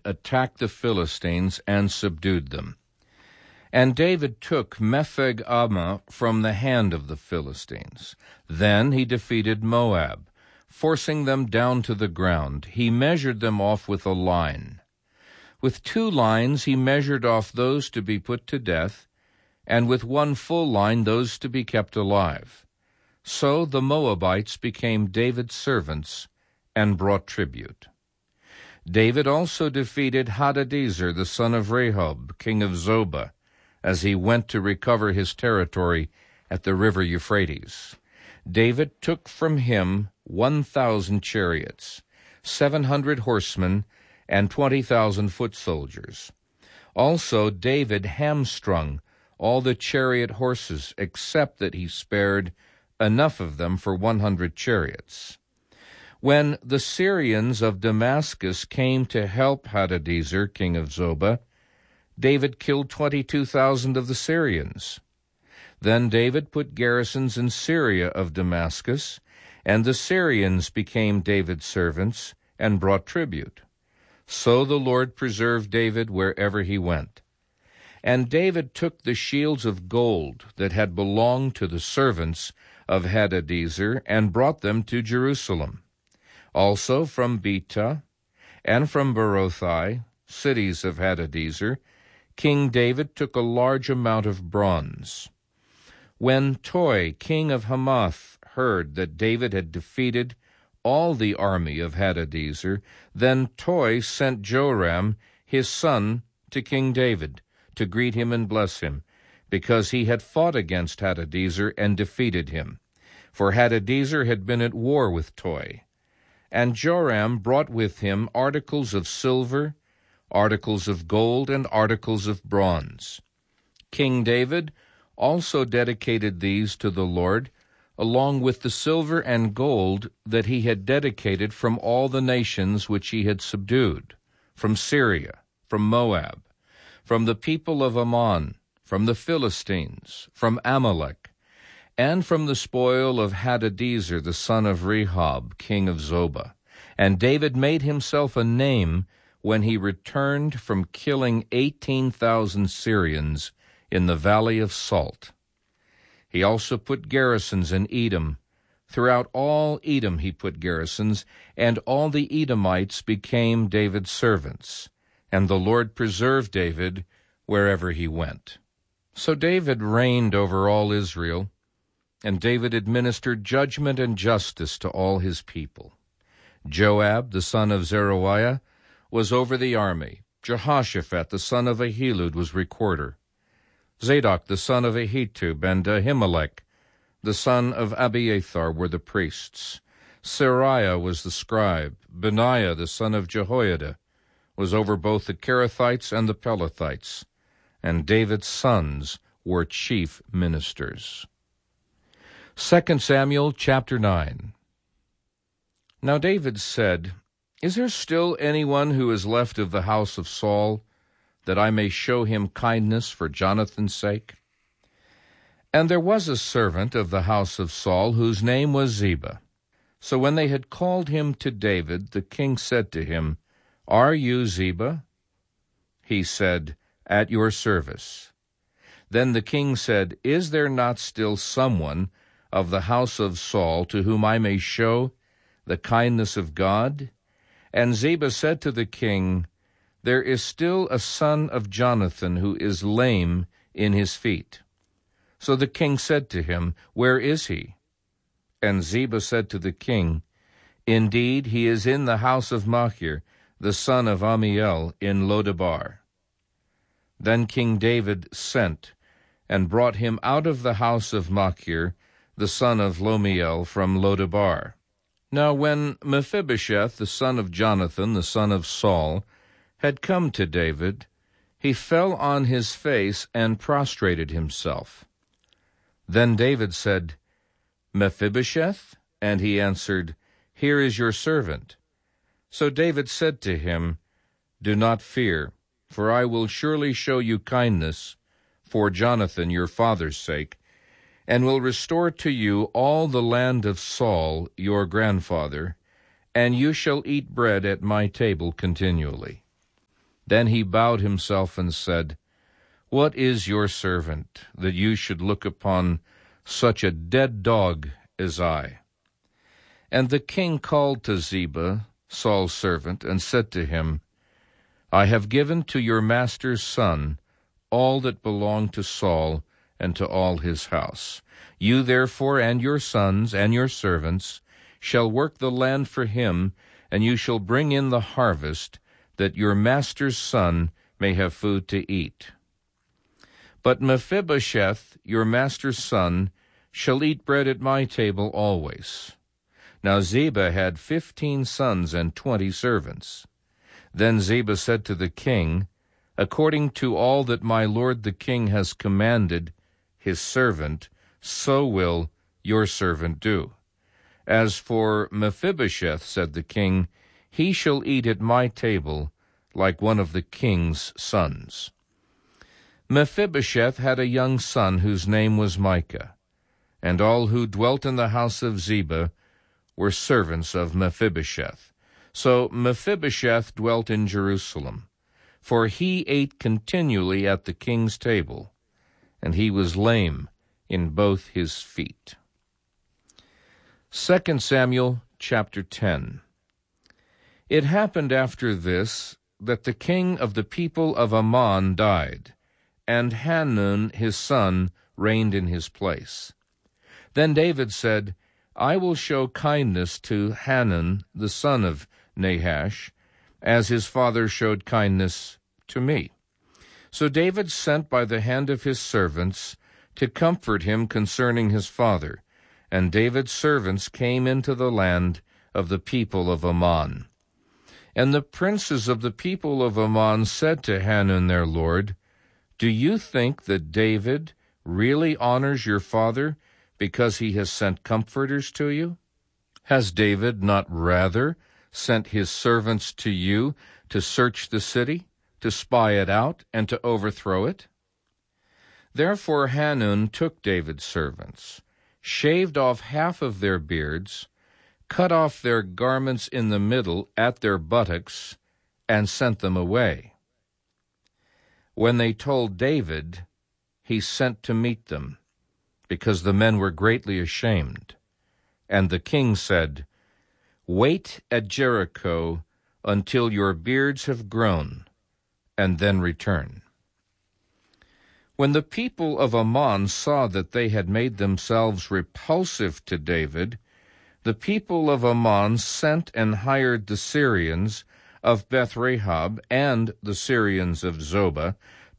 attacked the Philistines and subdued them. And David took Mepheg-Ammah from the hand of the Philistines. Then he defeated Moab, forcing them down to the ground. He measured them off with a line. With 2 lines he measured off those to be put to death, and with 1 full line those to be kept alive. So the Moabites became David's servants and brought tribute. David also defeated Hadadezer, the son of Rehob, king of Zobah, as he went to recover his territory at the river Euphrates. David took from him 1,000 chariots, 700 horsemen, and 20,000 foot soldiers. Also David hamstrung all the chariot horses, except that he spared enough of them for 100 chariots. When the Syrians of Damascus came to help Hadadezer, king of Zobah, David killed 22,000 of the Syrians. Then David put garrisons in Syria of Damascus, and the Syrians became David's servants and brought tribute. So the Lord preserved David wherever he went. And David took the shields of gold that had belonged to the servants of Hadadezer and brought them to Jerusalem. Also from Betah and from Berothai, cities of Hadadezer, King David took a large amount of bronze. When Toi, king of Hamath, heard that David had defeated all the army of Hadadezer, then Toi sent Joram, his son, to King David, to greet him and bless him, because he had fought against Hadadezer and defeated him. For Hadadezer had been at war with Toi. And Joram brought with him articles of silver, articles of gold, and articles of bronze. King David also dedicated these to the Lord, along with the silver and gold that he had dedicated from all the nations which he had subdued, from Syria, from Moab, from the people of Ammon, from the Philistines, from Amalek, and from the spoil of Hadadezer the son of Rehob, king of Zobah. And David made himself a name when he returned from killing 18,000 Syrians in the Valley of Salt. He also put garrisons in Edom. Throughout all Edom he put garrisons, and all the Edomites became David's servants. And the Lord preserved David wherever he went. So David reigned over all Israel, and David administered judgment and justice to all his people. Joab, the son of Zeruiah, was over the army. Jehoshaphat, the son of Ahilud, was recorder. Zadok, the son of Ahitub, and Ahimelech, the son of Abiathar, were the priests. Seraiah was the scribe. Benaiah, the son of Jehoiada, was over both the Kerethites and the Pelethites, and David's sons were chief ministers. 2 Samuel chapter 9. Now David said, Is there still anyone who is left of the house of Saul, that I may show him kindness for Jonathan's sake? And there was a servant of the house of Saul, whose name was Ziba. So when they had called him to David, the king said to him, Are you Ziba? He said, At your service. Then the king said, Is there not still someone of the house of Saul to whom I may show the kindness of God? And Ziba said to the king, There is still a son of Jonathan who is lame in his feet. So the king said to him, Where is he? And Ziba said to the king, Indeed, he is in the house of Machir, the son of Ammiel, in Lodebar. Then King David sent and brought him out of the house of Machir, the son of Lomiel, from Lodebar. Now when Mephibosheth, the son of Jonathan, the son of Saul, had come to David, he fell on his face and prostrated himself. Then David said, Mephibosheth? And he answered, Here is your servant. So David said to him, Do not fear, for I will surely show you kindness for Jonathan your father's sake, and will restore to you all the land of Saul your grandfather, and you shall eat bread at my table continually. Then he bowed himself and said, What is your servant, that you should look upon such a dead dog as I? And the king called to Ziba, Saul's servant, and said to him, I have given to your master's son all that belonged to Saul and to all his house. You therefore and your sons and your servants shall work the land for him, and you shall bring in the harvest, that your master's son may have food to eat. But Mephibosheth, your master's son, shall eat bread at my table always. Now Ziba had 15 sons and 20 servants. Then Ziba said to the king, According to all that my lord the king has commanded his servant, so will your servant do. As for Mephibosheth, said the king, he shall eat at my table like one of the king's sons. Mephibosheth had a young son whose name was Micah, and all who dwelt in the house of Ziba were servants of Mephibosheth. So Mephibosheth dwelt in Jerusalem, for he ate continually at the king's table, and he was lame in both his feet. 2 Samuel chapter 10. It happened after this that the king of the people of Ammon died, and Hanun his son reigned in his place. Then David said, I will show kindness to Hanun the son of Nahash, as his father showed kindness to me. So David sent by the hand of his servants to comfort him concerning his father, and David's servants came into the land of the people of Ammon. And the princes of the people of Ammon said to Hanun their lord, Do you think that David really honors your father because he has sent comforters to you? Has David not rather sent his servants to you to search the city, to spy it out, and to overthrow it? Therefore Hanun took David's servants, shaved off half of their beards, cut off their garments in the middle at their buttocks, and sent them away. When they told David, he sent to meet them, because the men were greatly ashamed. And the king said, Wait at Jericho until your beards have grown, and then return. When the people of Ammon saw that they had made themselves repulsive to David, the people of Ammon sent and hired the Syrians of Beth-Rahab and the Syrians of Zobah,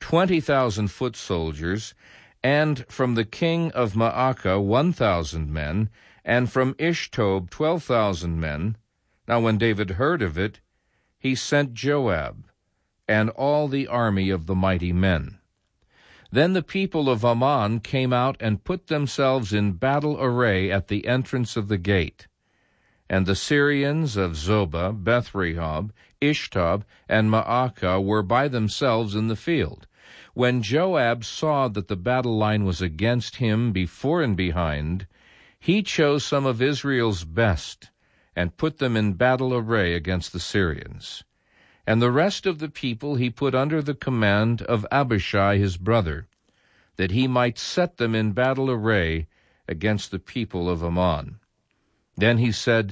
20,000 foot soldiers, and from the king of Maacah 1,000 men, and from Ishtob 12,000 men. Now when David heard of it, he sent Joab and all the army of the mighty men. Then the people of Ammon came out and put themselves in battle array at the entrance of the gate. And the Syrians of Zobah, Beth-Rahab, Ishtob, and Maacah were by themselves in the field. When Joab saw that the battle line was against him before and behind, he chose some of Israel's best and put them in battle array against the Syrians. And the rest of the people he put under the command of Abishai his brother, that he might set them in battle array against the people of Ammon. Then he said,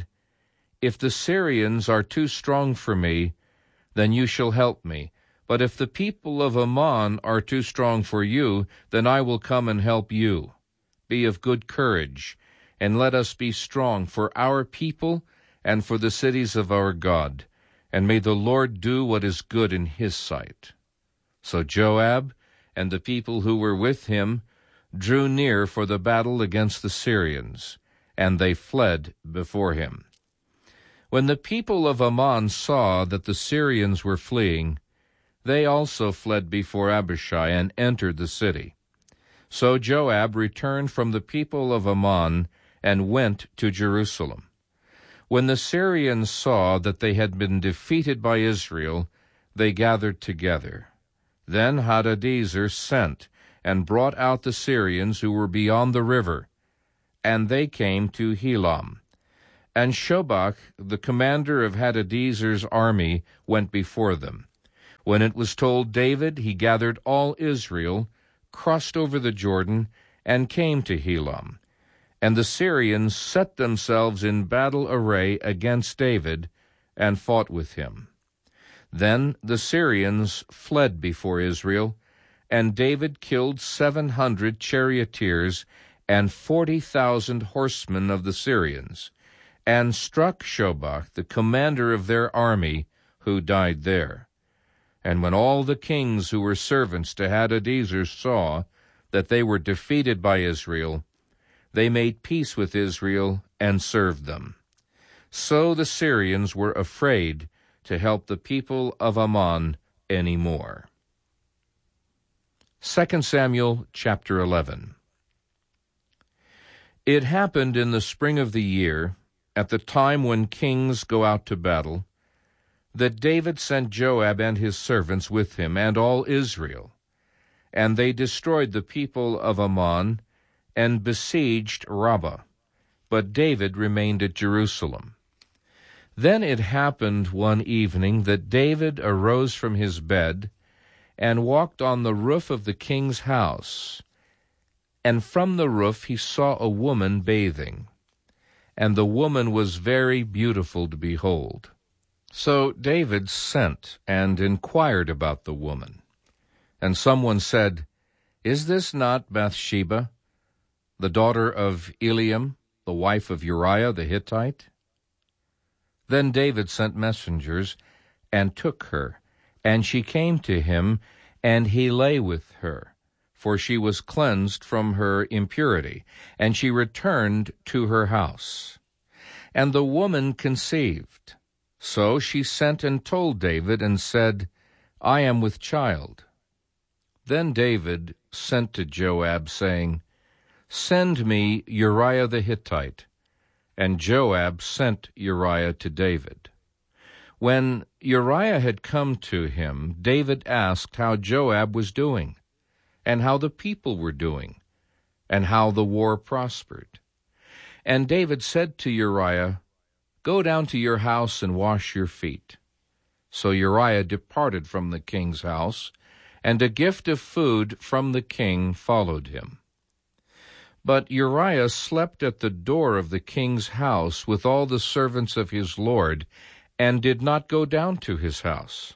If the Syrians are too strong for me, then you shall help me. But if the people of Ammon are too strong for you, then I will come and help you. Be of good courage, and let us be strong for our people and for the cities of our God. And may the Lord do what is good in his sight. So Joab and the people who were with him drew near for the battle against the Syrians, and they fled before him. When the people of Ammon saw that the Syrians were fleeing, they also fled before Abishai and entered the city. So Joab returned from the people of Ammon and went to Jerusalem. When the Syrians saw that they had been defeated by Israel, they gathered together. Then Hadadezer sent and brought out the Syrians who were beyond the river, and they came to Helam. And Shobach, the commander of Hadadezer's army, went before them. When it was told David, he gathered all Israel, crossed over the Jordan, and came to Helam. And the Syrians set themselves in battle array against David, and fought with him. Then the Syrians fled before Israel, and David killed 700 charioteers and 40,000 horsemen of the Syrians, and struck Shobach, the commander of their army, who died there. And when all the kings who were servants to Hadadezer saw that they were defeated by Israel, they made peace with Israel and served them. So the Syrians were afraid to help the people of Ammon any more. 2 Samuel chapter 11. It happened in the spring of the year, at the time when kings go out to battle, that David sent Joab and his servants with him, and all Israel. And they destroyed the people of Ammon, and besieged Rabbah. But David remained at Jerusalem. Then it happened one evening that David arose from his bed, and walked on the roof of the king's house. And from the roof he saw a woman bathing, and the woman was very beautiful to behold. So David sent and inquired about the woman. And someone said, "Is this not Bathsheba, the daughter of Eliam, the wife of Uriah the Hittite?" Then David sent messengers, and took her, and she came to him, and he lay with her, for she was cleansed from her impurity, and she returned to her house. And the woman conceived. So she sent and told David, and said, "I am with child." Then David sent to Joab, saying, "Send me Uriah the Hittite." And Joab sent Uriah to David. When Uriah had come to him, David asked how Joab was doing, and how the people were doing, and how the war prospered. And David said to Uriah, "Go down to your house and wash your feet." So Uriah departed from the king's house, and a gift of food from the king followed him. But Uriah slept at the door of the king's house with all the servants of his lord, and did not go down to his house.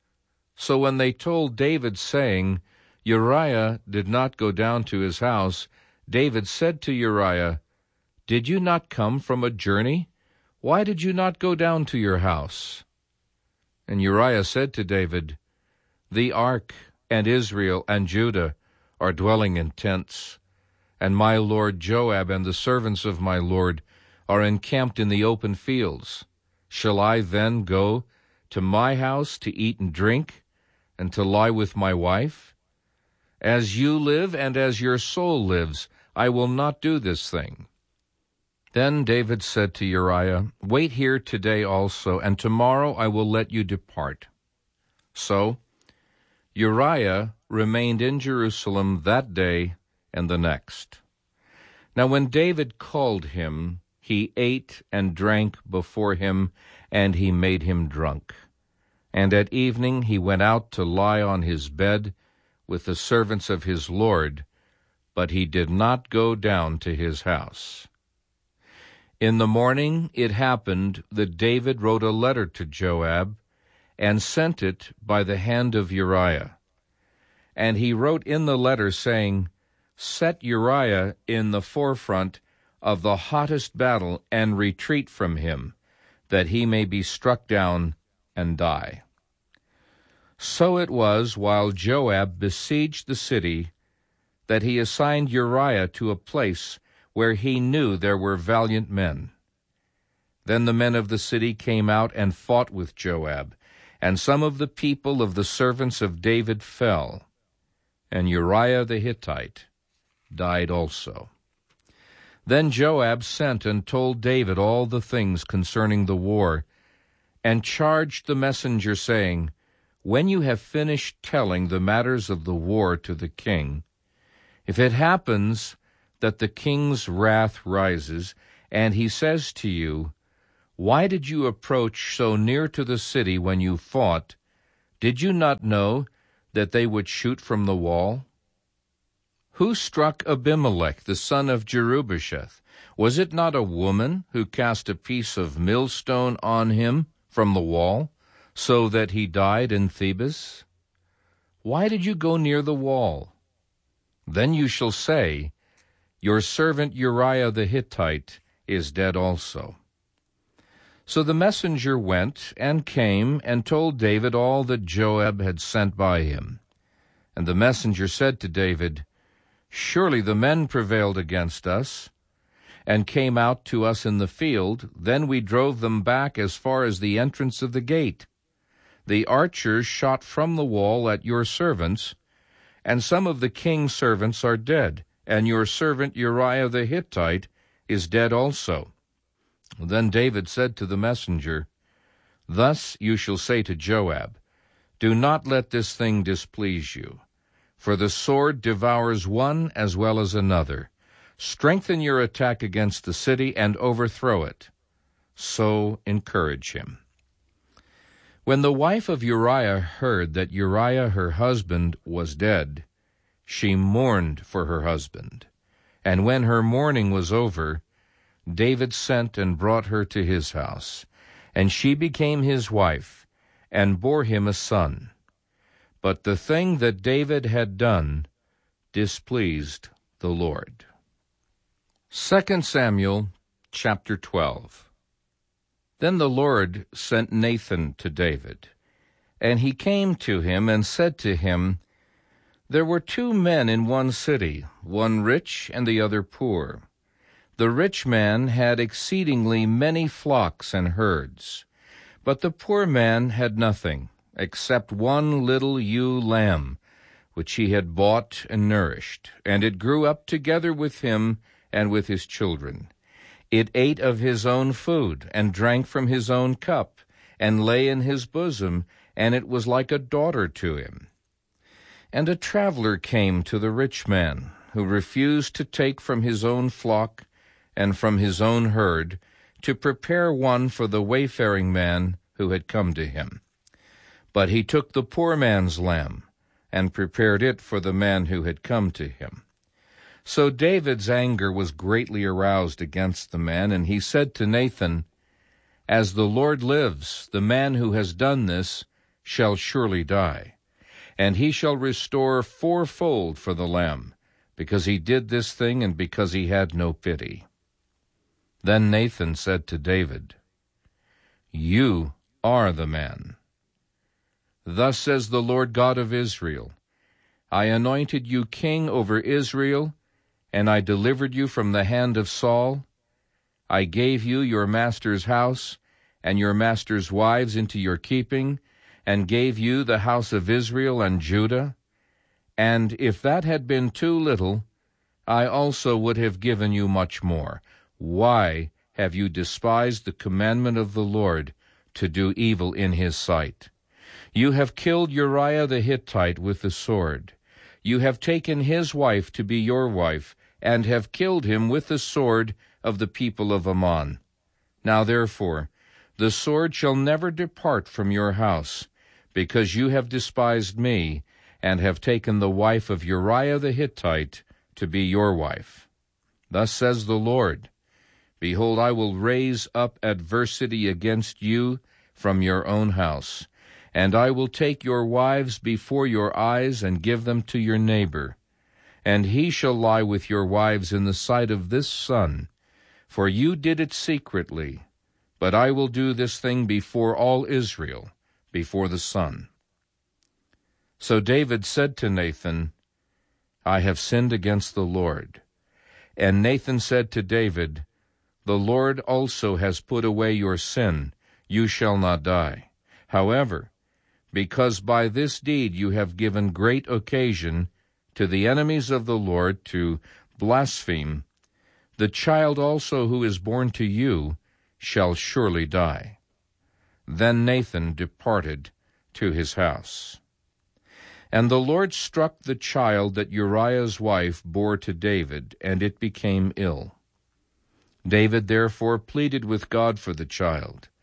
So when they told David, saying, "Uriah did not go down to his house," David said to Uriah, "Did you not come from a journey? Why did you not go down to your house?" And Uriah said to David, "The ark and Israel and Judah are dwelling in tents, and my lord Joab and the servants of my lord are encamped in the open fields. Shall I then go to my house to eat and drink, and to lie with my wife? As you live and as your soul lives, I will not do this thing." Then David said to Uriah, "Wait here today also, and tomorrow I will let you depart." So Uriah remained in Jerusalem that day and the next. Now when David called him, he ate and drank before him, and he made him drunk. And at evening he went out to lie on his bed with the servants of his lord, but he did not go down to his house. In the morning it happened that David wrote a letter to Joab, and sent it by the hand of Uriah. And he wrote in the letter, saying, "Set Uriah in the forefront of the hottest battle, and retreat from him, that he may be struck down and die." So it was, while Joab besieged the city, that he assigned Uriah to a place where he knew there were valiant men. Then the men of the city came out and fought with Joab, and some of the people of the servants of David fell, and Uriah the Hittite died also. Then Joab sent and told David all the things concerning the war, and charged the messenger, saying, "When you have finished telling the matters of the war to the king, if it happens that the king's wrath rises, and he says to you, 'Why did you approach so near to the city when you fought?' Did you not know that they would shoot from the wall? Who struck Abimelech, the son of Jerubbesheth? Was it not a woman who cast a piece of millstone on him from the wall, so that he died in Thebez? Why did you go near the wall? Then you shall say, Your servant Uriah the Hittite is dead also. So the messenger went and came and told David all that Joab had sent by him. And the messenger said to David, Surely the men prevailed against us, and came out to us in the field. Then we drove them back as far as the entrance of the gate. The archers shot from the wall at your servants, and some of the king's servants are dead, and your servant Uriah the Hittite is dead also. Then David said to the messenger, Thus you shall say to Joab, Do not let this thing displease you, for the sword devours one as well as another. Strengthen your attack against the city and overthrow it. So encourage him. When the wife of Uriah heard that Uriah her husband was dead, she mourned for her husband. And when her mourning was over, David sent and brought her to his house, and she became his wife, and bore him a son. But the thing that David had done displeased the Lord. 2 Samuel chapter 12. Then the Lord sent Nathan to David, and he came to him and said to him, There were 2 men in one city, one rich and the other poor. The rich man had exceedingly many flocks and herds, but the poor man had nothing, except one little ewe lamb, which he had bought and nourished, and it grew up together with him and with his children. It ate of his own food, and drank from his own cup, and lay in his bosom, and it was like a daughter to him. And a traveler came to the rich man, who refused to take from his own flock and from his own herd, to prepare one for the wayfaring man who had come to him. But he took the poor man's lamb, and prepared it for the man who had come to him. So David's anger was greatly aroused against the man, and he said to Nathan, As the Lord lives, the man who has done this shall surely die, and he shall restore 4-fold for the lamb, because he did this thing and because he had no pity. Then Nathan said to David, You are the man. Thus says the Lord God of Israel, I anointed you king over Israel, and I delivered you from the hand of Saul. I gave you your master's house and your master's wives into your keeping, and gave you the house of Israel and Judah. And if that had been too little, I also would have given you much more. Why have you despised the commandment of the Lord to do evil in his sight? You have killed Uriah the Hittite with the sword. You have taken his wife to be your wife, and have killed him with the sword of the people of Ammon. Now therefore, the sword shall never depart from your house, because you have despised me, and have taken the wife of Uriah the Hittite to be your wife. Thus says the Lord, Behold, I will raise up adversity against you from your own house, and I will take your wives before your eyes and give them to your neighbor. And he shall lie with your wives in the sight of this sun, for you did it secretly. But I will do this thing before all Israel, before the sun. So David said to Nathan, I have sinned against the Lord. And Nathan said to David, The Lord also has put away your sin. You shall not die. However, because by this deed you have given great occasion to the enemies of the Lord to blaspheme, the child also who is born to you shall surely die. Then Nathan departed to his house. And the Lord struck the child that Uriah's wife bore to David, and it became ill. David therefore pleaded with God for the child,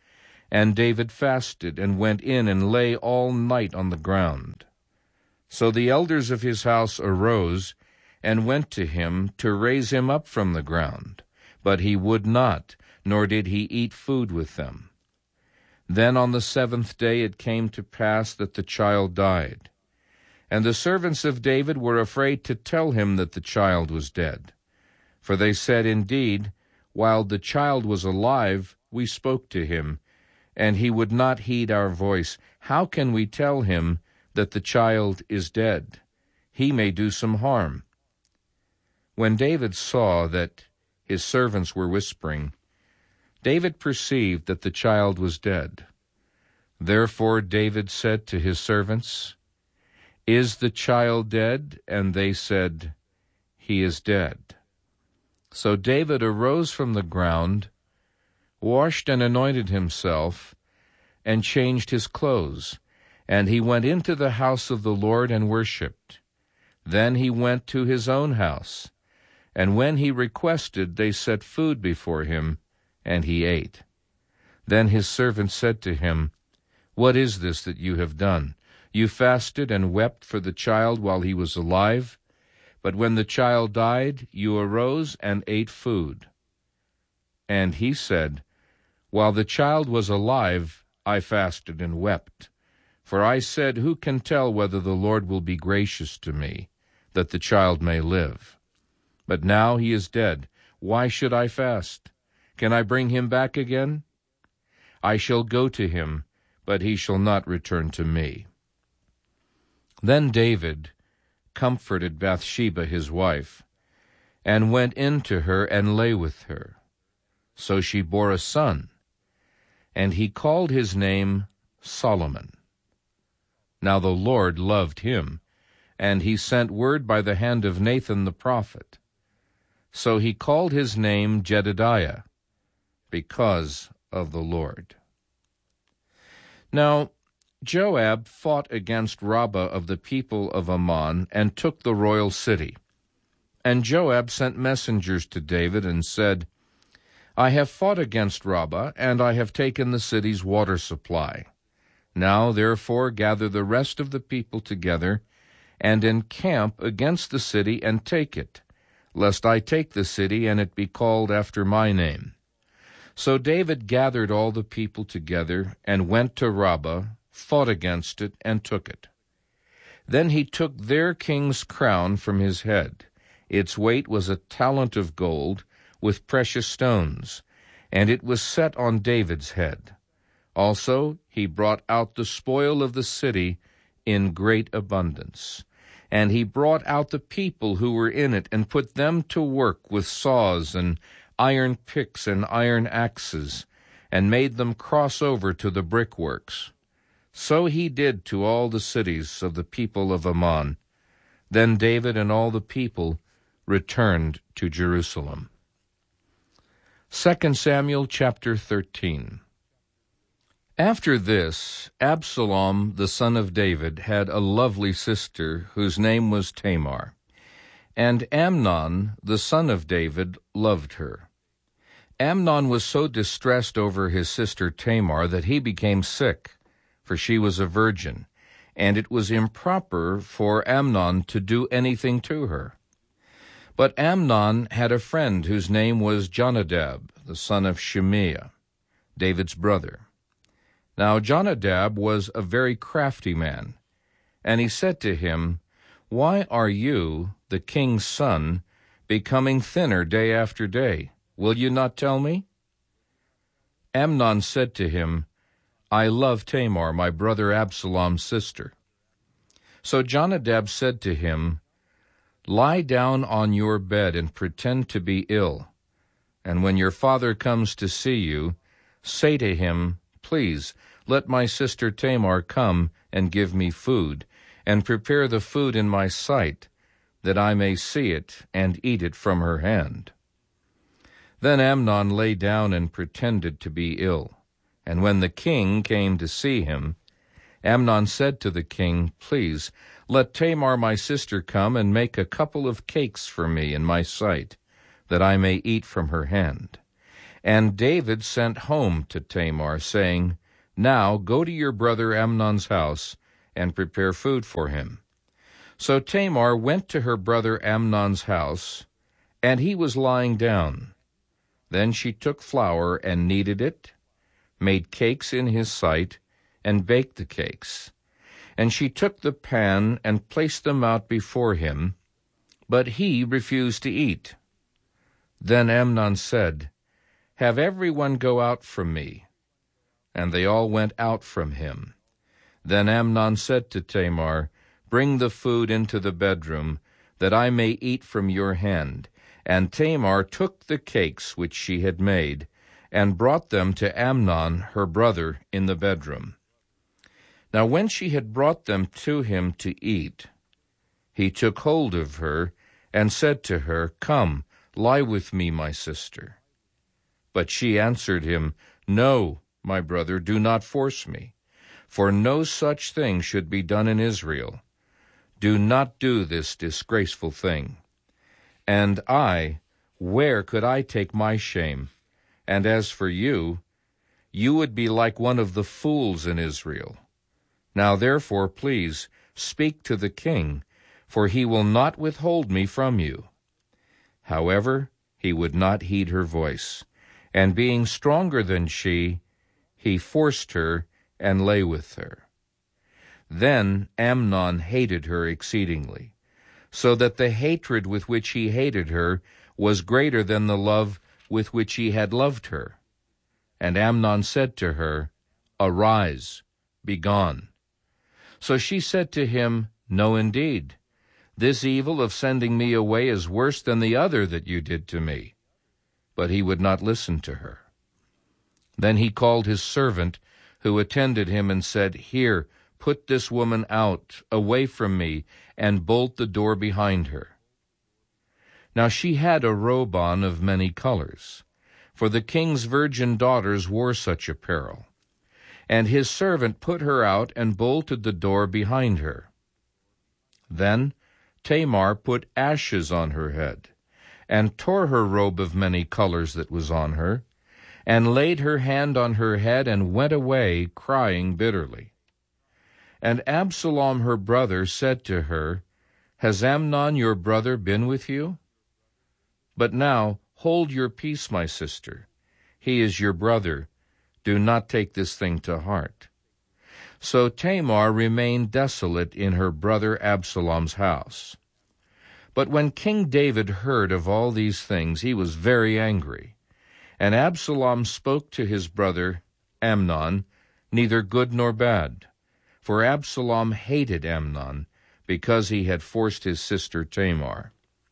And David fasted, and went in and lay all night on the ground. So the elders of his house arose, and went to him to raise him up from the ground. But he would not, nor did he eat food with them. Then on the 7th day it came to pass that the child died. And the servants of David were afraid to tell him that the child was dead. For they said, Indeed, while the child was alive, we spoke to him, and he would not heed our voice. How can we tell him that the child is dead? He may do some harm. When David saw that his servants were whispering, David perceived that the child was dead. Therefore David said to his servants, Is the child dead? And they said, He is dead. So David arose from the ground, washed and anointed himself, and changed his clothes. And he went into the house of the Lord and worshipped. Then he went to his own house. And when he requested, they set food before him, and he ate. Then his servant said to him, What is this that you have done? You fasted and wept for the child while he was alive, but when the child died, you arose and ate food. And he said, While the child was alive, I fasted and wept. For I said, Who can tell whether the Lord will be gracious to me, that the child may live? But now he is dead. Why should I fast? Can I bring him back again? I shall go to him, but he shall not return to me. Then David comforted Bathsheba his wife, and went in to her and lay with her. So she bore a son, and he called his name Solomon. Now the Lord loved him, and he sent word by the hand of Nathan the prophet. So he called his name Jedidiah, because of the Lord. Now Joab fought against Rabbah of the people of Ammon, and took the royal city. And Joab sent messengers to David, and said, I have fought against Rabbah, and I have taken the city's water supply. Now therefore gather the rest of the people together, and encamp against the city, and take it, lest I take the city, and it be called after my name. So David gathered all the people together, and went to Rabbah, fought against it, and took it. Then he took their king's crown from his head. Its weight was a talent of gold, with precious stones, and it was set on David's head. Also he brought out the spoil of the city in great abundance. And he brought out the people who were in it, and put them to work with saws and iron picks and iron axes, and made them cross over to the brickworks. So he did to all the cities of the people of Ammon. Then David and all the people returned to Jerusalem. 2 Samuel chapter 13. After this, Absalom the son of David had a lovely sister whose name was Tamar, and Amnon the son of David loved her. Amnon was so distressed over his sister Tamar that he became sick, for she was a virgin, and it was improper for Amnon to do anything to her. But Amnon had a friend whose name was Jonadab, the son of Shimeah, David's brother. Now Jonadab was a very crafty man, and he said to him, Why are you, the king's son, becoming thinner day after day? Will you not tell me? Amnon said to him, I love Tamar, my brother Absalom's sister. So Jonadab said to him, Lie down on your bed and pretend to be ill, and when your father comes to see you, say to him, Please, let my sister Tamar come and give me food, and prepare the food in my sight, that I may see it and eat it from her hand. Then Amnon lay down and pretended to be ill. And when the king came to see him, Amnon said to the king, Please, let Tamar my sister come and make a couple of cakes for me in my sight, that I may eat from her hand. And David sent home to Tamar, saying, Now go to your brother Amnon's house, and prepare food for him. So Tamar went to her brother Amnon's house, and he was lying down. Then she took flour and kneaded it, made cakes in his sight, and baked the cakes. And she took the pan and placed them out before him, but he refused to eat. Then Amnon said, Have everyone go out from me. And they all went out from him. Then Amnon said to Tamar, Bring the food into the bedroom, that I may eat from your hand. And Tamar took the cakes which she had made, and brought them to Amnon her brother in the bedroom. Now when she had brought them to him to eat, he took hold of her, and said to her, Come, lie with me, my sister. But she answered him, No, my brother, do not force me, for no such thing should be done in Israel. Do not do this disgraceful thing. And I, where could I take my shame? And as for you, you would be like one of the fools in Israel. Now therefore, please, speak to the king, for he will not withhold me from you. However, he would not heed her voice, and being stronger than she, he forced her and lay with her. Then Amnon hated her exceedingly, so that the hatred with which he hated her was greater than the love with which he had loved her. And Amnon said to her, Arise, be gone. So she said to him, No, indeed. This evil of sending me away is worse than the other that you did to me. But he would not listen to her. Then he called his servant who attended him and said, Here, put this woman out, away from me, and bolt the door behind her. Now she had a robe on of many colors, for the king's virgin daughters wore such apparel. And his servant put her out and bolted the door behind her. Then Tamar put ashes on her head, and tore her robe of many colors that was on her, and laid her hand on her head, and went away, crying bitterly. And Absalom her brother said to her, Has Amnon your brother been with you? But now hold your peace, my sister. He is your brother. Do not take this thing to heart. So Tamar remained desolate in her brother Absalom's house. But when King David heard of all these things, he was very angry. And Absalom spoke to his brother Amnon, neither good nor bad. For Absalom hated Amnon, because he had forced his sister Tamar.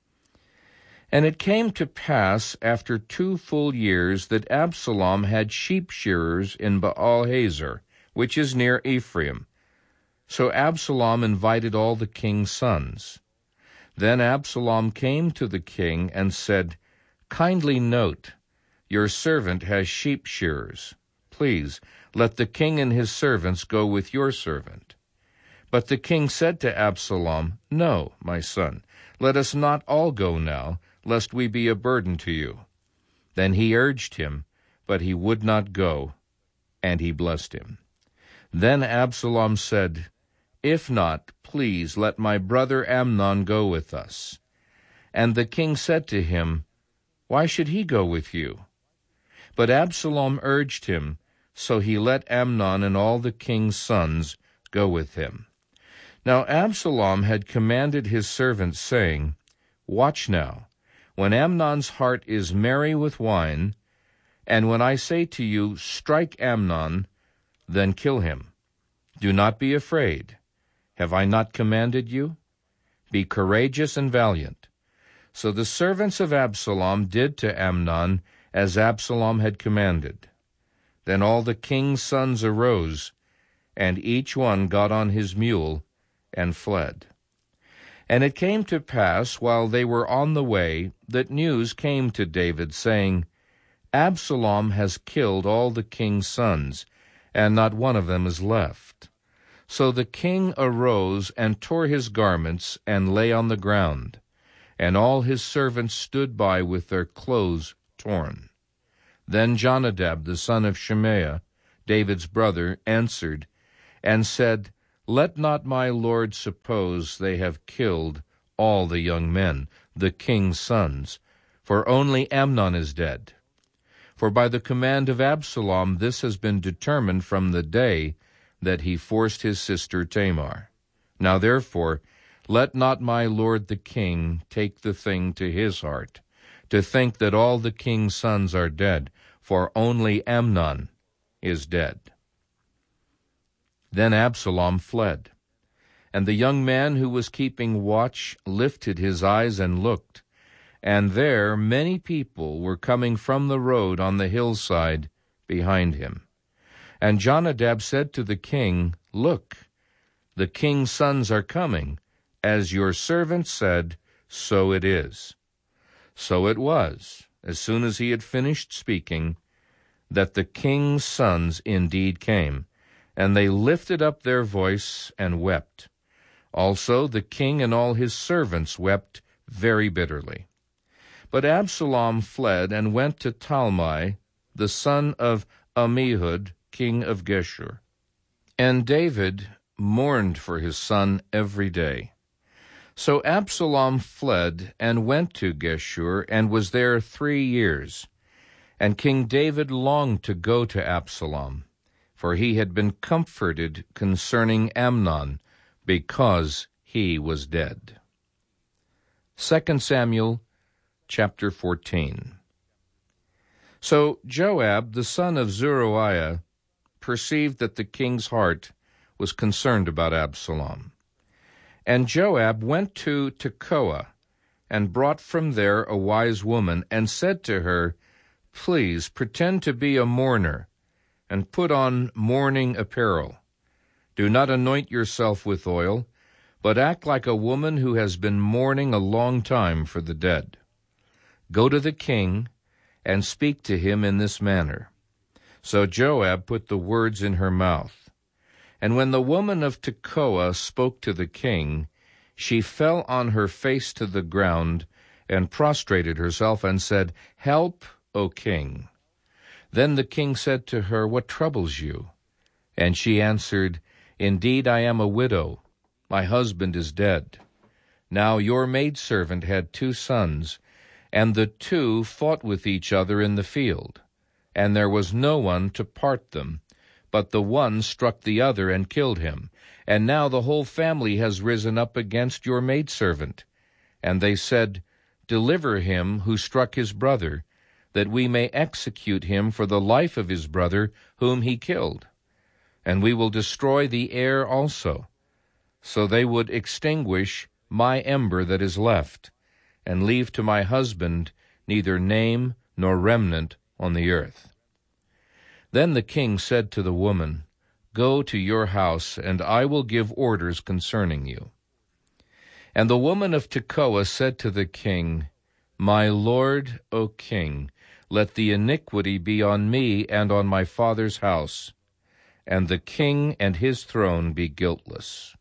And it came to pass after 2 full years that Absalom had sheep shearers in Baal-hazor, which is near Ephraim. So Absalom invited all the king's sons. Then Absalom came to the king and said, Kindly note, your servant has sheep shearers. Please, let the king and his servants go with your servant. But the king said to Absalom, No, my son, let us not all go now, lest we be a burden to you. Then he urged him, but he would not go, and he blessed him. Then Absalom said, If not, please let my brother Amnon go with us. And the king said to him, Why should he go with you? But Absalom urged him, so he let Amnon and all the king's sons go with him. Now Absalom had commanded his servants, saying, Watch now, when Amnon's heart is merry with wine, and when I say to you, Strike Amnon, then kill him. Do not be afraid. Have I not commanded you? Be courageous and valiant. So the servants of Absalom did to Amnon as Absalom had commanded. Then all the king's sons arose, and each one got on his mule and fled. And it came to pass, while they were on the way, that news came to David, saying, Absalom has killed all the king's sons, and not one of them is left. So the king arose and tore his garments and lay on the ground, and all his servants stood by with their clothes torn. Then Jonadab the son of Shimea, David's brother, answered and said, Let not my lord suppose they have killed all the young men, the king's sons, for only Amnon is dead. For by the command of Absalom this has been determined from the day that he forced his sister Tamar. Now therefore, let not my lord the king take the thing to his heart, to think that all the king's sons are dead, for only Amnon is dead. Then Absalom fled, and the young man who was keeping watch lifted his eyes and looked, and there many people were coming from the road on the hillside behind him. And Jonadab said to the king, Look, the king's sons are coming. As your servant said, so it is. So it was, as soon as he had finished speaking, that the king's sons indeed came, and they lifted up their voice and wept. Also the king and all his servants wept very bitterly. But Absalom fled and went to Talmai, the son of Ammihud, king of Geshur. And David mourned for his son every day. So Absalom fled and went to Geshur, and was there 3 years. And King David longed to go to Absalom, for he had been comforted concerning Amnon, because he was dead. 2 Samuel chapter 14. So Joab, the son of Zeruiah, perceived that the king's heart was concerned about Absalom. And Joab went to Tekoa, and brought from there a wise woman, and said to her, Please pretend to be a mourner, and put on mourning apparel. Do not anoint yourself with oil, but act like a woman who has been mourning a long time for the dead. Go to the king, and speak to him in this manner. So Joab put the words in her mouth. And when the woman of Tekoa spoke to the king, she fell on her face to the ground, and prostrated herself, and said, Help, O king. Then the king said to her, What troubles you? And she answered, Indeed, I am a widow. My husband is dead. Now your maidservant had 2 sons, and the 2 fought with each other in the field. And there was no one to part them, but the one struck the other and killed him. And now the whole family has risen up against your maidservant. And they said, Deliver him who struck his brother, that we may execute him for the life of his brother whom he killed. And we will destroy the heir also. So they would extinguish my ember that is left, and leave to my husband neither name nor remnant on the earth. Then the king said to the woman, Go to your house, and I will give orders concerning you. And the woman of Tekoa said to the king, My lord, O king, let the iniquity be on me and on my father's house, and the king and his throne be guiltless.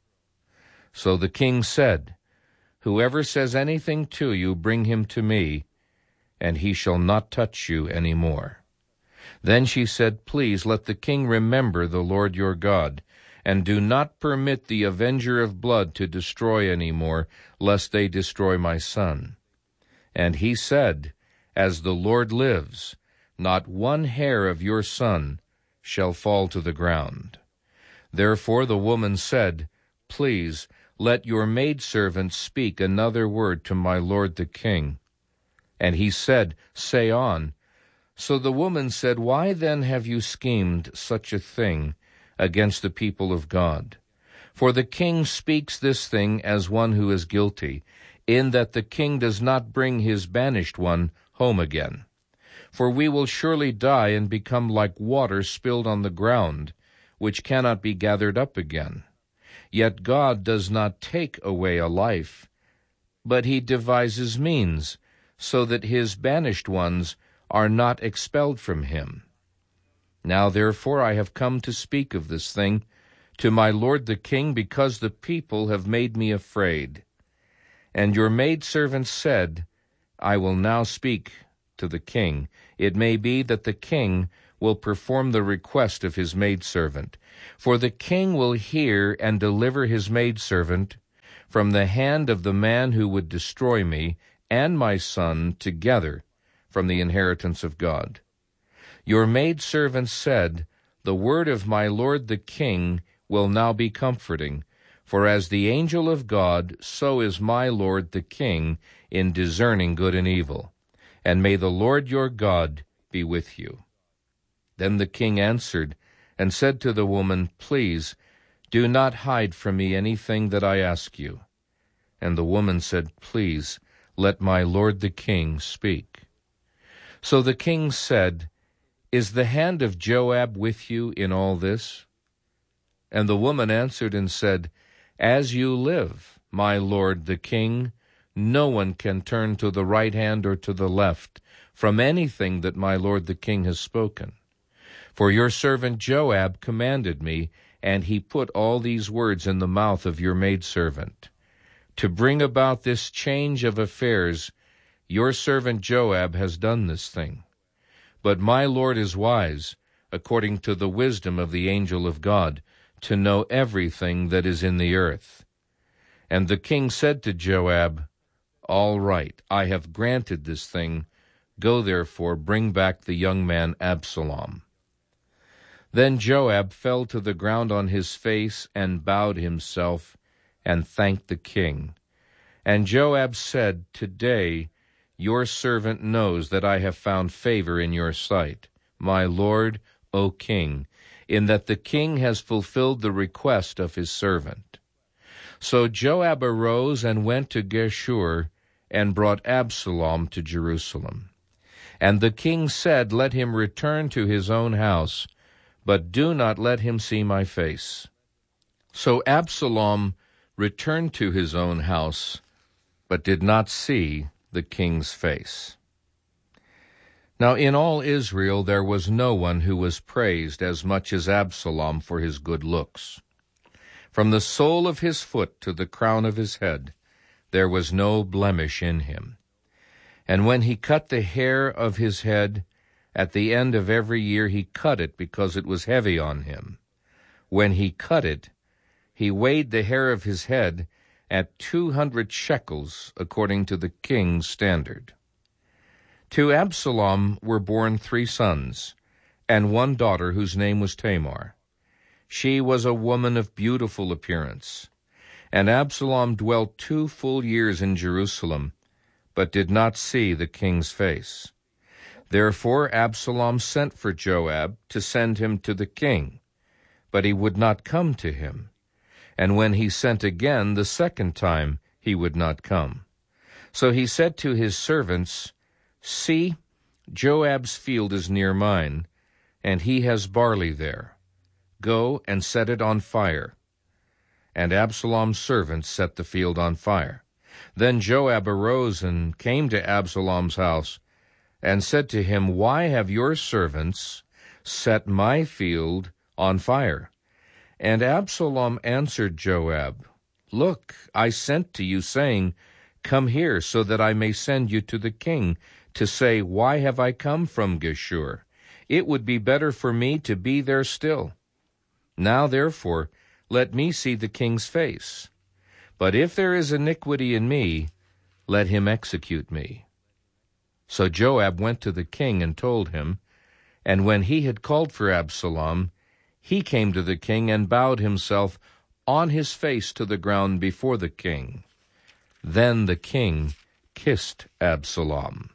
So the king said, Whoever says anything to you, bring him to me, and he shall not touch you any more. Then she said, Please let the king remember the Lord your God, and do not permit the avenger of blood to destroy any more, lest they destroy my son. And he said, As the Lord lives, not one hair of your son shall fall to the ground. Therefore the woman said, Please let your maidservant speak another word to my lord the king. And he said, Say on. So the woman said, Why then have you schemed such a thing against the people of God? For the king speaks this thing as one who is guilty, in that the king does not bring his banished one home again. For we will surely die and become like water spilled on the ground, which cannot be gathered up again. Yet God does not take away a life, but he devises means, so that his banished ones are not expelled from him. Now therefore I have come to speak of this thing to my lord the king, because the people have made me afraid. And your maidservant said, I will now speak to the king. It may be that the king will perform the request of his maidservant. For the king will hear and deliver his maidservant from the hand of the man who would destroy me and my son together from the inheritance of God. Your maidservant said, The word of my lord the king will now be comforting, for as the angel of God, so is my lord the king in discerning good and evil. And may the Lord your God be with you. Then the king answered and said to the woman, Please, do not hide from me anything that I ask you. And the woman said, Please, let my lord the king speak. So the king said, Is the hand of Joab with you in all this? And the woman answered and said, As you live, my lord the king, no one can turn to the right hand or to the left from anything that my lord the king has spoken. For your servant Joab commanded me, and he put all these words in the mouth of your maidservant. To bring about this change of affairs, your servant Joab has done this thing. But my lord is wise, according to the wisdom of the angel of God, to know everything that is in the earth. And the king said to Joab, All right, I have granted this thing. Go therefore, bring back the young man Absalom. Then Joab fell to the ground on his face and bowed himself and thanked the king. And Joab said, Today your servant knows that I have found favor in your sight, my lord, O king, in that the king has fulfilled the request of his servant. So Joab arose and went to Geshur and brought Absalom to Jerusalem. And the king said, Let him return to his own house, but do not let him see my face. So Absalom returned to his own house, but did not see the king's face. Now in all Israel there was no one who was praised as much as Absalom for his good looks. From the sole of his foot to the crown of his head, there was no blemish in him. And when he cut the hair of his head, at the end of every year he cut it because it was heavy on him. When he cut it, he weighed the hair of his head at 200 shekels, according to the king's standard. To Absalom were born 3 sons, and 1 daughter whose name was Tamar. She was a woman of beautiful appearance. And Absalom dwelt 2 full years in Jerusalem, but did not see the king's face. Therefore Absalom sent for Joab to send him to the king, but he would not come to him. And when he sent again the second time, he would not come. So he said to his servants, See, Joab's field is near mine, and he has barley there. Go and set it on fire. And Absalom's servants set the field on fire. Then Joab arose and came to Absalom's house, and said to him, Why have your servants set my field on fire? And Absalom answered Joab, Look, I sent to you, saying, Come here, so that I may send you to the king, to say, Why have I come from Geshur? It would be better for me to be there still. Now, therefore, let me see the king's face. But if there is iniquity in me, let him execute me. So Joab went to the king and told him, and when he had called for Absalom, he came to the king and bowed himself on his face to the ground before the king. Then the king kissed Absalom.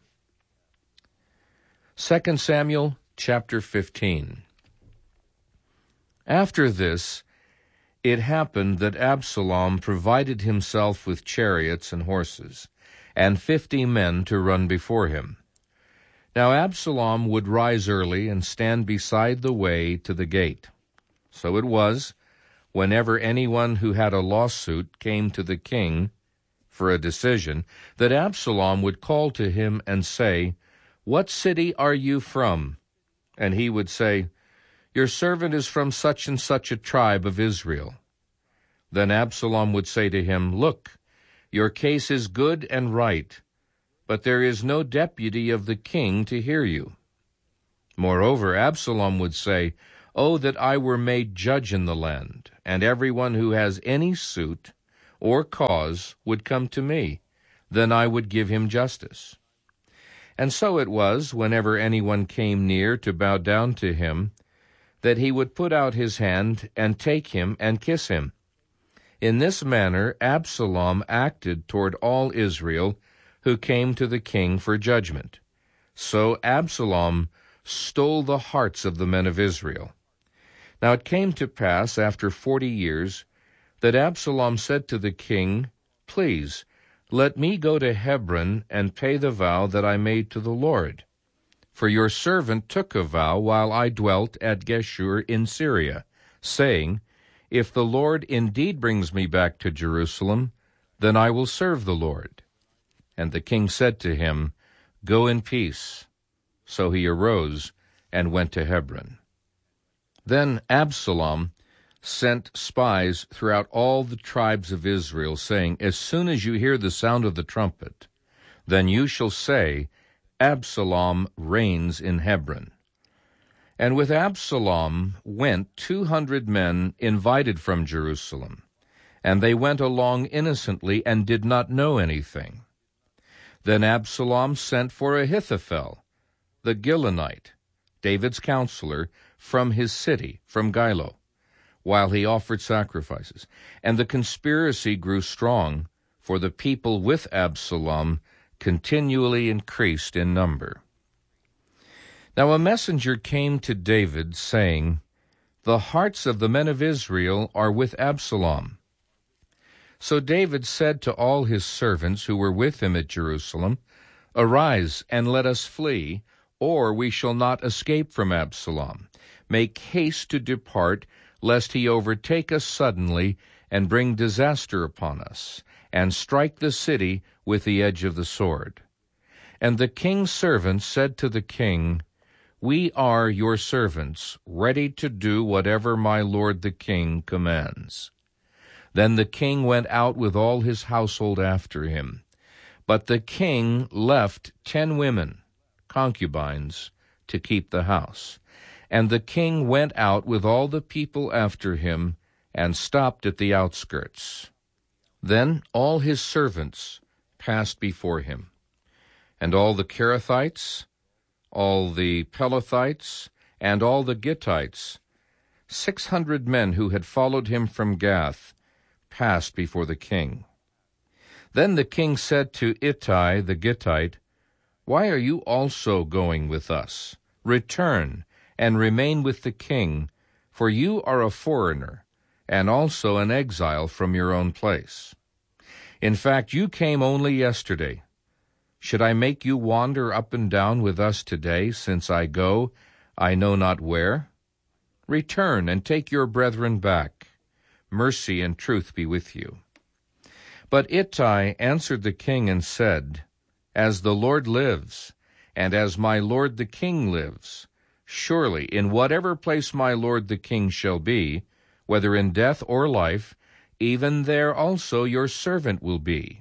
2 Samuel chapter 15. After this, it happened that Absalom provided himself with chariots and horses, and 50 men to run before him. Now Absalom would rise early and stand beside the way to the gate. So it was, whenever anyone who had a lawsuit came to the king for a decision, that Absalom would call to him and say, What city are you from? And he would say, Your servant is from such and such a tribe of Israel. Then Absalom would say to him, Look, your case is good and right, but there is no deputy of the king to hear you. Moreover, Absalom would say, Oh, that I were made judge in the land, and everyone who has any suit or cause would come to me. Then I would give him justice. And so it was, whenever anyone came near to bow down to him, that he would put out his hand and take him and kiss him. In this manner Absalom acted toward all Israel who came to the king for judgment. So Absalom stole the hearts of the men of Israel. Now it came to pass after 40 years that Absalom said to the king, Please, let me go to Hebron and pay the vow that I made to the Lord. For your servant took a vow while I dwelt at Geshur in Syria, saying, If the Lord indeed brings me back to Jerusalem, then I will serve the Lord. And the king said to him, Go in peace. So he arose and went to Hebron. Then Absalom sent spies throughout all the tribes of Israel, saying, As soon as you hear the sound of the trumpet, then you shall say, Absalom reigns in Hebron. And with Absalom went 200 men invited from Jerusalem, and they went along innocently and did not know anything. Then Absalom sent for Ahithophel, the Gilonite, David's counselor, from his city, from Gilo, while he offered sacrifices. And the conspiracy grew strong, for the people with Absalom continually increased in number. Now a messenger came to David, saying, The hearts of the men of Israel are with Absalom. So David said to all his servants who were with him at Jerusalem, Arise, and let us flee, or we shall not escape from Absalom. Make haste to depart, lest he overtake us suddenly and bring disaster upon us, and strike the city with the edge of the sword. And the king's servants said to the king, We are your servants, ready to do whatever my lord the king commands. Then the king went out with all his household after him. But the king left 10 women, concubines, to keep the house. And the king went out with all the people after him, and stopped at the outskirts. Then all his servants passed before him, and all the Kerethites, all the Pelethites, and all the Gittites, 600 men who had followed him from Gath, passed before the king. Then the king said to Ittai the Gittite, Why are you also going with us? Return and remain with the king, for you are a foreigner, and also an exile from your own place. In fact, you came only yesterday. Should I make you wander up and down with us today, since I go, I know not where? Return and take your brethren back. Mercy and truth be with you. But Ittai answered the king and said, As the Lord lives, and as my lord the king lives, surely in whatever place my lord the king shall be, whether in death or life, even there also your servant will be.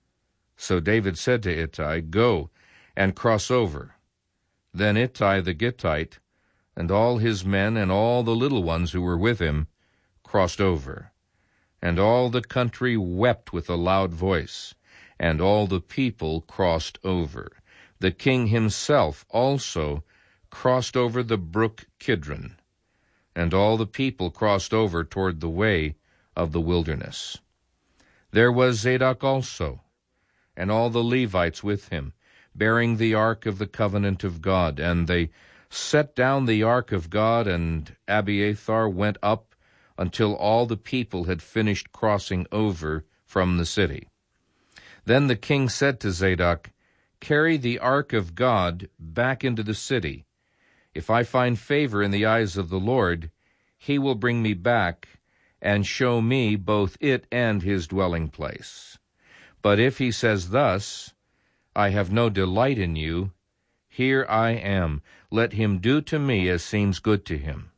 So David said to Ittai, Go and cross over. Then Ittai the Gittite, and all his men and all the little ones who were with him, crossed over. And all the country wept with a loud voice, and all the people crossed over. The king himself also crossed over the brook Kidron, and all the people crossed over toward the way of the wilderness. There was Zadok also, and all the Levites with him, bearing the ark of the covenant of God. And they set down the ark of God, and Abiathar went up until all the people had finished crossing over from the city. Then the king said to Zadok, Carry the ark of God back into the city. If I find favor in the eyes of the Lord, he will bring me back and show me both it and his dwelling place. But if he says thus, I have no delight in you, here I am, let him do to me as seems good to him.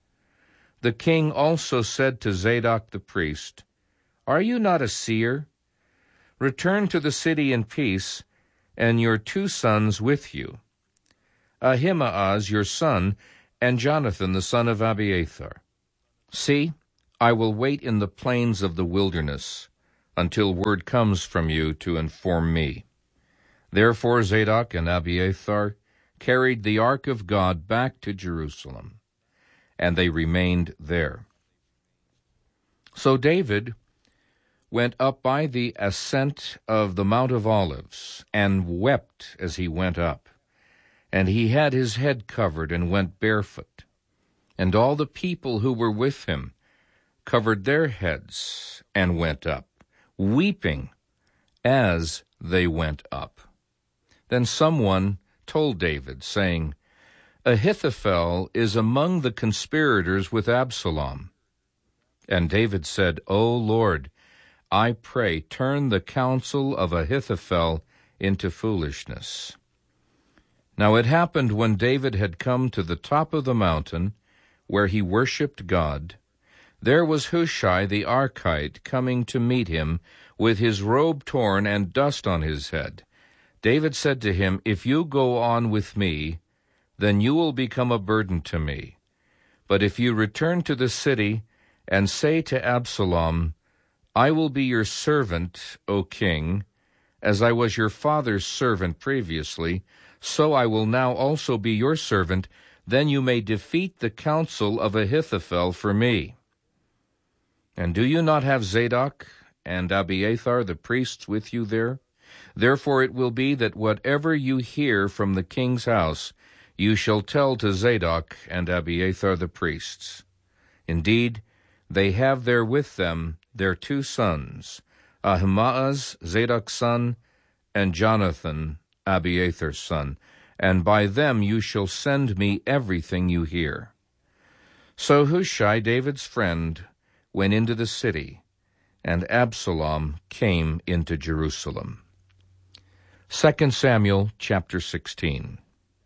The king also said to Zadok the priest, Are you not a seer? Return to the city in peace, and your 2 sons with you, Ahimaaz your son, and Jonathan the son of Abiathar. See, I will wait in the plains of the wilderness until word comes from you to inform me." Therefore Zadok and Abiathar carried the ark of God back to Jerusalem, and they remained there. So David went up by the ascent of the Mount of Olives, and wept as he went up. And he had his head covered, and went barefoot. And all the people who were with him covered their heads, and went up, weeping as they went up. Then someone told David, saying, "Ahithophel is among the conspirators with Absalom." And David said, "O Lord, I pray, turn the counsel of Ahithophel into foolishness." Now it happened when David had come to the top of the mountain, where he worshipped God, there was Hushai the Archite coming to meet him, with his robe torn and dust on his head. David said to him, "If you go on with me, then you will become a burden to me. But if you return to the city and say to Absalom, 'I will be your servant, O king, as I was your father's servant previously, so I will now also be your servant,' then you may defeat the counsel of Ahithophel for me. And do you not have Zadok and Abiathar the priests with you there? Therefore it will be that whatever you hear from the king's house, you shall tell to Zadok and Abiathar the priests. Indeed, they have there with them their 2 sons, Ahimaaz, Zadok's son, and Jonathan, Abiathar's son, and by them you shall send me everything you hear." So Hushai, David's friend, went into the city, and Absalom came into Jerusalem. 2 Samuel chapter 16.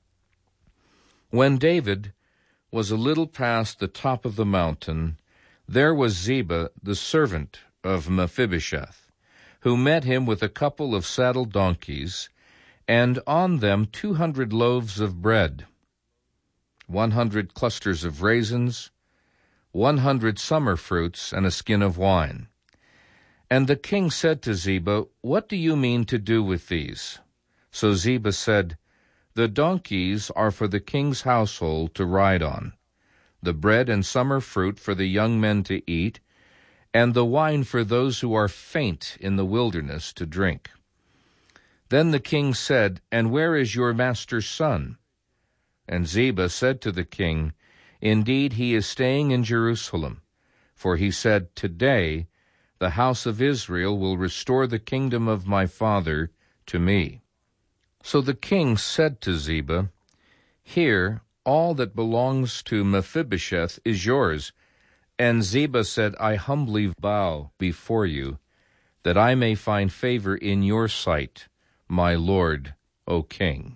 When David was a little past the top of the mountain, there was Ziba, the servant of Mephibosheth, who met him with a couple of saddled donkeys, and on them 200 loaves of bread, 100 clusters of raisins, 100 summer fruits, and a skin of wine. And the king said to Ziba, "What do you mean to do with these?" So Ziba said, "The donkeys are for the king's household to ride on, the bread and summer fruit for the young men to eat, and the wine for those who are faint in the wilderness to drink." Then the king said, "And where is your master's son?" And Ziba said to the king, "Indeed, he is staying in Jerusalem, for he said, 'Today the house of Israel will restore the kingdom of my father to me.'" So the king said to Ziba, "Here, all that belongs to Mephibosheth is yours." And Ziba said, "I humbly bow before you, that I may find favor in your sight, my lord, O king."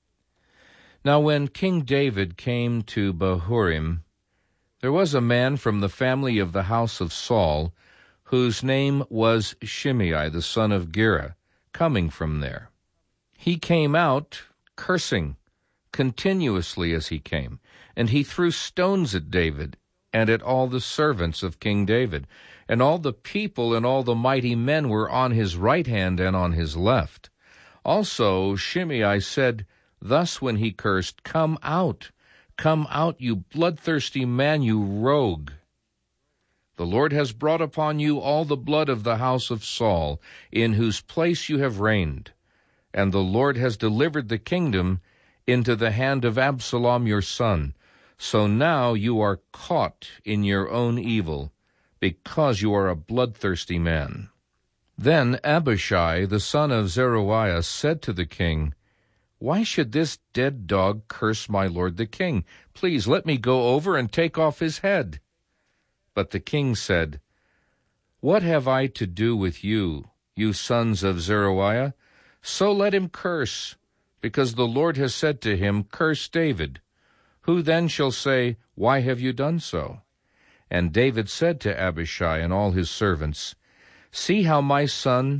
Now when King David came to Bahurim, there was a man from the family of the house of Saul, whose name was Shimei the son of Gera, coming from there. He came out cursing continuously as he came, and he threw stones at David and at all the servants of King David. And all the people and all the mighty men were on his right hand and on his left. Also Shimei said thus when he cursed, come out, you bloodthirsty man, you rogue. The Lord has brought upon you all the blood of the house of Saul, in whose place you have reigned. And the Lord has delivered the kingdom into the hand of Absalom your son. So now you are caught in your own evil, because you are a bloodthirsty man." Then Abishai the son of Zeruiah said to the king, "Why should this dead dog curse my lord the king? Please let me go over and take off his head." But the king said, "What have I to do with you, you sons of Zeruiah? So let him curse, because the Lord has said to him, 'Curse David.' Who then shall say, 'Why have you done so?'" And David said to Abishai and all his servants, "See how my son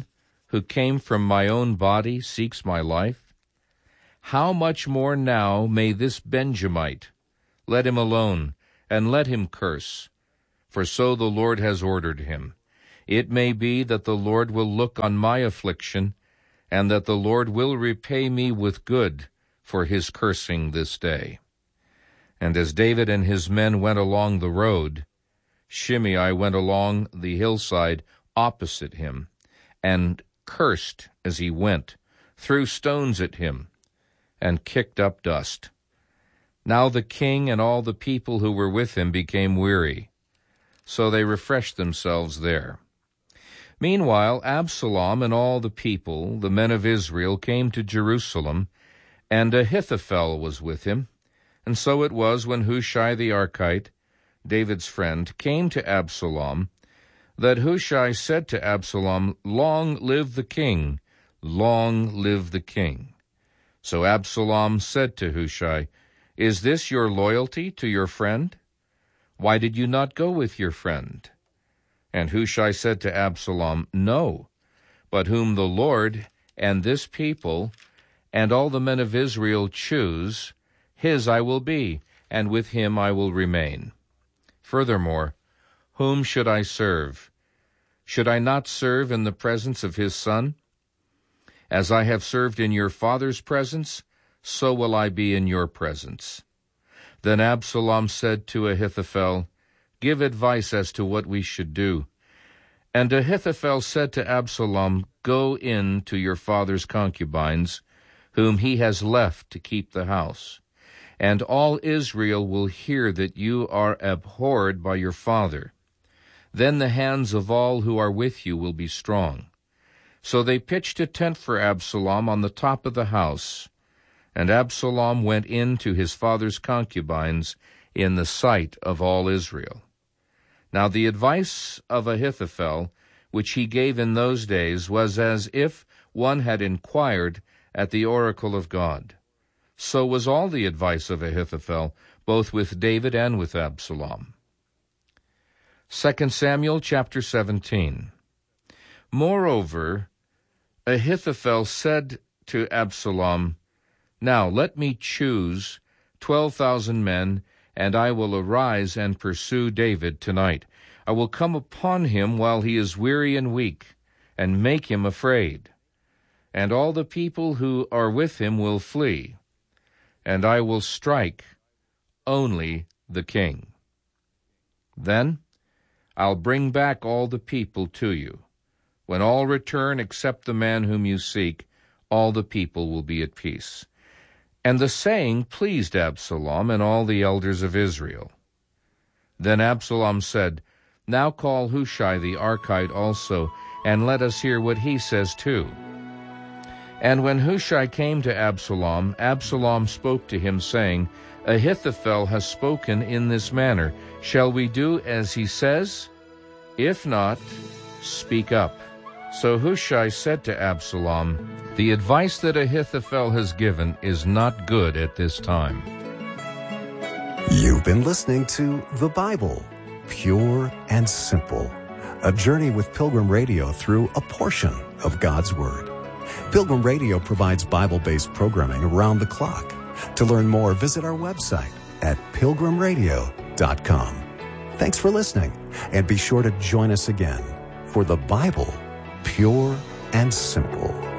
who came from my own body, seeks my life? How much more now may this Benjamite? Let him alone, and let him curse, for so the Lord has ordered him. It may be that the Lord will look on my affliction, and that the Lord will repay me with good for his cursing this day. And as David and his men went along the road, Shimei went along the hillside opposite him, and cursed as he went, threw stones at him, and kicked up dust. Now the king and all the people who were with him became weary, so they refreshed themselves there. Meanwhile, Absalom and all the people, the men of Israel, came to Jerusalem, and Ahithophel was with him. And so it was when Hushai the Archite, David's friend, came to Absalom, that Hushai said to Absalom, "Long live the king! Long live the king!" So Absalom said to Hushai, "Is this your loyalty to your friend? Why did you not go with your friend?" And Hushai said to Absalom, "No, but whom the Lord and this people and all the men of Israel choose, his I will be, and with him I will remain. Furthermore, whom should I serve? Should I not serve in the presence of his son? As I have served in your father's presence, so will I be in your presence." Then Absalom said to Ahithophel, "Give advice as to what we should do." And Ahithophel said to Absalom, "Go in to your father's concubines, whom he has left to keep the house, and all Israel will hear that you are abhorred by your father. Then the hands of all who are with you will be strong." So they pitched a tent for Absalom on the top of the house, and Absalom went in to his father's concubines in the sight of all Israel. Now the advice of Ahithophel, which he gave in those days, was as if one had inquired at the oracle of God. So was all the advice of Ahithophel, both with David and with Absalom. 2 Samuel chapter 17. Moreover, Ahithophel said to Absalom, "Now let me choose 12,000 men, and I will arise and pursue David tonight. I will come upon him while he is weary and weak, and make him afraid. And all the people who are with him will flee, and I will strike only the king. Then I'll bring back all the people to you. When all return except the man whom you seek, all the people will be at peace." And the saying pleased Absalom and all the elders of Israel. Then Absalom said, "Now call Hushai the Archite also, and let us hear what he says too." And when Hushai came to Absalom, Absalom spoke to him, saying, "Ahithophel has spoken in this manner. Shall we do as he says? If not, speak up." So Hushai said to Absalom, "The advice that Ahithophel has given is not good at this time." You've been listening to The Bible, Pure and Simple, a journey with Pilgrim Radio through a portion of God's Word. Pilgrim Radio provides Bible-based programming around the clock. To learn more, visit our website at pilgrimradio.com. Thanks for listening, and be sure to join us again for The Bible, Pure and Simple.